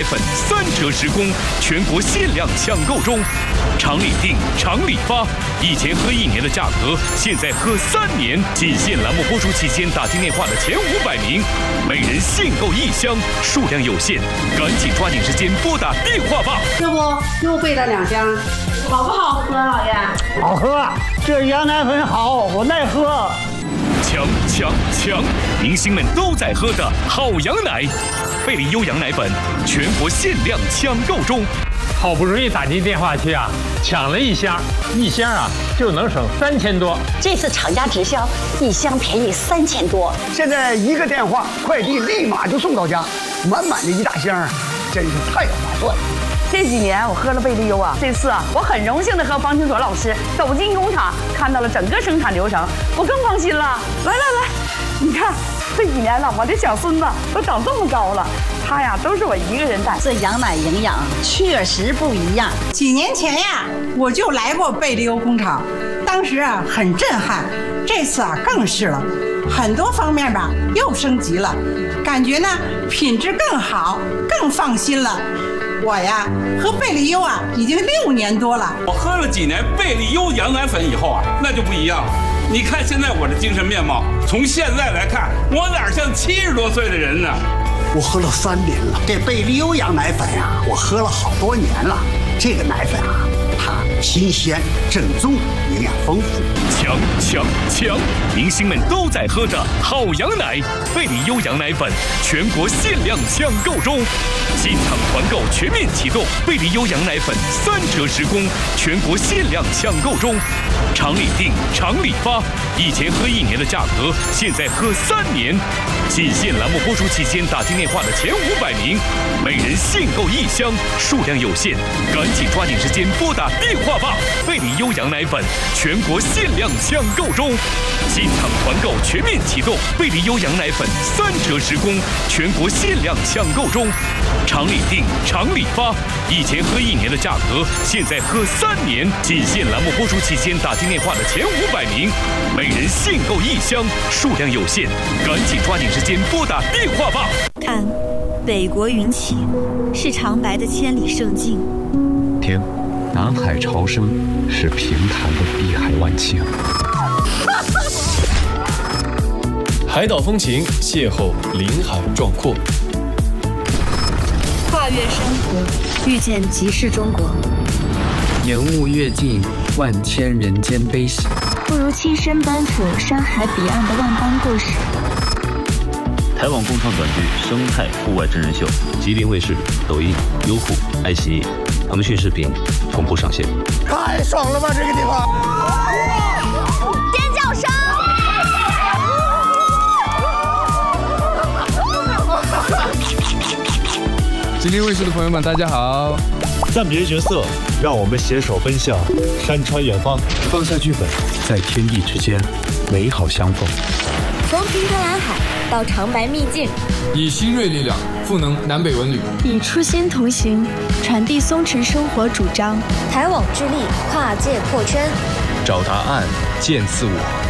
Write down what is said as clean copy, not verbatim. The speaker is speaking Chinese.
奶粉3折10公，全国限量抢购中。常理定，常理发，以前喝1年的价格，现在喝3年。仅限栏目播出期间打进电话的前500名，每人限购1箱，数量有限，赶紧抓紧时间拨打电话吧。 要不给我备了2箱，好不好喝，老爷？ 好喝，这羊奶粉好，我爱喝。 抢！明星们都在喝的好羊奶，贝利优羊奶粉全国限量抢购中。 好不容易打进电话去啊，抢了1箱，1箱啊就能省3000多。 这次厂家直销，1箱便宜3000多。 现在1个电话，快递立马就送到家，满满的1大箱，真是太划算了。 这几年我喝了贝利优啊，这次啊，我很荣幸的和方清卓老师走进工厂，看到了整个生产流程，我更放心了。来，你看这几年了，我的小孙子都长这么高了，他呀都是我一个人带。 这羊奶营养确实不一样。 几年前呀，我就来过贝利优工厂，当时啊很震撼，这次啊更是了，很多方面吧又升级了，感觉呢品质更好，更放心了。我呀喝贝利优啊已经6年多了， 我喝了几年贝利优羊奶粉以后啊，那就不一样了。你看现在我的精神面貌，从现在来看，我哪像70多岁的人呢？ 我喝了3年了，这贝利优羊奶粉啊，我喝了好多年了。这个奶粉啊，它新鲜、正宗、营养丰富。 抢！明星们都在喝的好羊奶，贝利优羊奶粉全国限量抢购中。进场团购全面启动，贝利优羊奶粉3折10公，全国限量抢购中。常理定，常理发，以前喝1年的价格，现在喝3年。仅限栏目播出期间打进电话的前500名，每人限购1箱，数量有限，赶紧抓紧时间拨打电话吧。贝利优羊奶粉全国限量抢购中，进场团购全面启动，贝利优羊奶粉3折10公，全国限量抢购中。常理定，常理发，以前喝1年的价格，现在喝3年。仅限栏目播出期间打进电话的前500名，每人限购1箱，数量有限，赶紧抓紧时间拨打电话吧。 看，北国云起，是长白的千里胜境； 听，南海潮生，是平潭的碧海万顷。 海岛风情，邂逅临海壮阔。 跨越山河，遇见极是中国。 延误越境，万千人间悲喜。 不如亲身奔赴山海彼岸的万般故事。 台网共创短剧生态户外真人秀，吉林卫视、抖音、优酷、爱奇艺、腾讯视频同步上线。 太爽了吧，这个地方！ 尖叫声！ 吉林卫视的朋友们，大家好！ 暂别角色，让我们携手奔向山川远方。 放下剧本，在天地之间美好相逢。 从平潭蓝海到长白秘境， 以新锐力量赋能南北文旅， 以初心同行，传递松弛生活主张。台网致力跨界扩圈， 找答案，见自我。